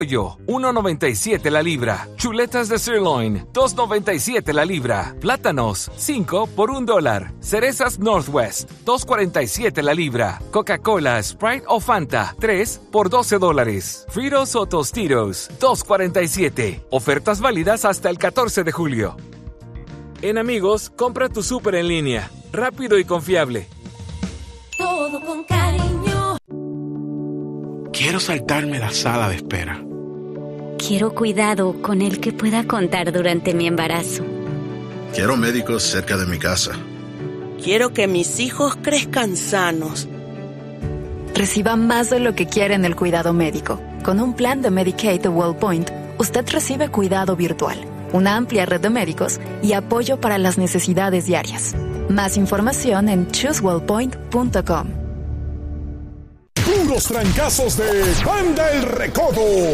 Pollo, $1.97 la libra. Chuletas de sirloin, $2.97 la libra. Plátanos, 5 por $1. Cerezas Northwest, $2.47 la libra. Coca-Cola, Sprite o Fanta, 3 por $12. Fritos o Tostitos, $2.47. Ofertas válidas hasta el 14 de julio. En Amigos, compra tu súper en línea. Rápido y confiable. Todo con cariño. Quiero saltarme la sala de espera. Quiero cuidado con el que pueda contar durante mi embarazo. Quiero médicos cerca de mi casa. Quiero que mis hijos crezcan sanos. Reciba más de lo que quiere en el cuidado médico. Con un plan de Medicaid de WellPoint, usted recibe cuidado virtual, una amplia red de médicos y apoyo para las necesidades diarias. Más información en choosewellpoint.com. Puros trancazos de Banda El Recodo.